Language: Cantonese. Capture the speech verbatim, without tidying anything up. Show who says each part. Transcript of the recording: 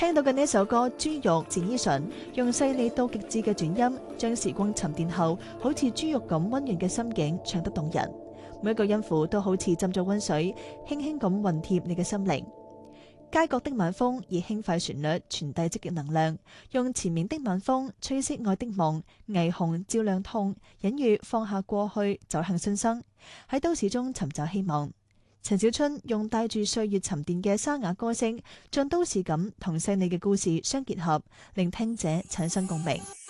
Speaker 1: 聽到嘅呢首歌《豬肉戰衣唇》，用細膩到極致嘅轉音，將時光沉澱後好似豬肉咁溫潤嘅心境唱得動人。每一個音符都好似浸咗溫水，輕輕咁熨貼你嘅心靈。街角的晚風以輕快旋律傳遞積極能量，用前面的晚風吹熄愛的夢，霓虹照亮痛，隱喻放下過去，走向新生，喺都市中尋找希望。陳小春用帶住歲月沉澱嘅沙啞歌聲，將都市感同細膩嘅故事相結合，令聽者產生共鳴。